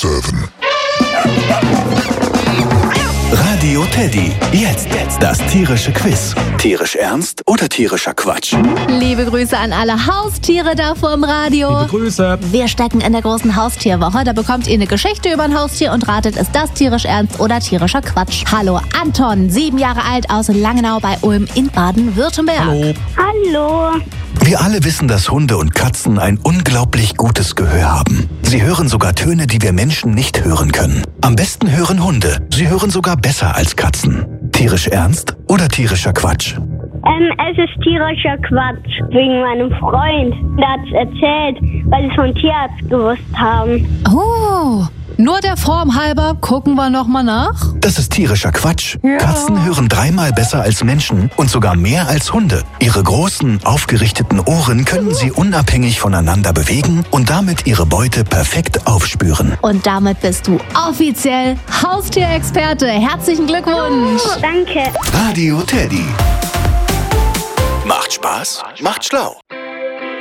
7. Radio Teddy. Jetzt das tierische Quiz. Tierisch ernst oder tierischer Quatsch? Liebe Grüße an alle Haustiere da vorm Radio. Liebe Grüße. Wir stecken in der großen Haustierwoche. Da bekommt ihr eine Geschichte über ein Haustier und ratet, ist das tierisch ernst oder tierischer Quatsch? Hallo Anton, 7 Jahre alt, aus Langenau bei Ulm in Baden-Württemberg. Hallo. Hallo. Wir alle wissen, dass Hunde und Katzen ein unglaublich gutes Gehör haben. Sie hören sogar Töne, die wir Menschen nicht hören können. Am besten hören Hunde. Sie hören sogar besser als Katzen. Tierisch ernst oder tierischer Quatsch? Es ist tierischer Quatsch. Wegen meinem Freund. Der hat es erzählt, weil sie es vom Tierarzt gewusst haben. Oh, nur der Form halber gucken wir nochmal nach. Das ist tierischer Quatsch. Katzen hören 3-mal besser als Menschen und sogar mehr als Hunde. Ihre großen, aufgerichteten Ohren können sie unabhängig voneinander bewegen und damit ihre Beute perfekt aufspüren. Und damit bist du offiziell Haustierexperte. Herzlichen Glückwunsch. Danke. Radio Teddy. Macht Spaß, macht schlau.